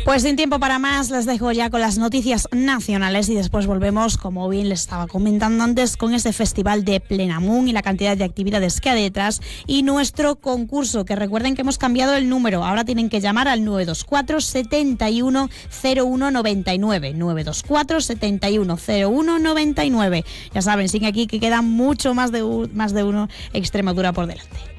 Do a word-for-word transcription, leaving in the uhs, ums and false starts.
Pues sin tiempo para más, les dejo ya con las noticias nacionales y después volvemos, como bien les estaba comentando antes, con ese festival de Plenamun y la cantidad de actividades que hay detrás y nuestro concurso, que recuerden que hemos cambiado el número, ahora tienen que llamar al nueve dos cuatro, setenta y uno, cero uno noventa y nueve, nueve dos cuatro, setenta y uno, cero uno noventa y nueve. Ya saben, sigue aquí que queda mucho más de, más de uno Extremadura por delante.